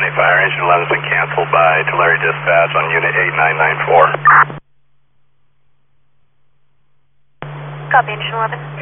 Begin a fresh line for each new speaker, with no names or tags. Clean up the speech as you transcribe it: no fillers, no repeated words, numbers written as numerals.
County Fire. Engine 11 has been canceled by Tulare Dispatch on Unit 8994.
Copy, Engine 11.